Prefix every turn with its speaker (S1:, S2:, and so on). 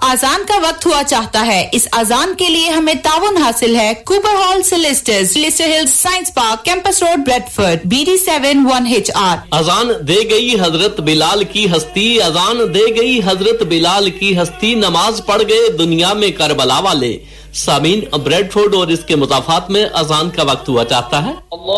S1: अजान का वक्त हुआ चाहता है। इस अजान के लिए हमें ताउन हासिल है Cooper hall सिलिस्टर्स, Leicester hills science park, campus road, Bradford, BD7 1HR।
S2: अजान दे गई हजरत बिलाल की हस्ती, अजान दे गई हजरत बिलाल की हस्ती, नमाज पढ़ गए दुनिया में करबला वाले। सामीन, ब्रेडफोर्ड और इसके मुजाफात में अजान का वक्त हुआ चाहता है।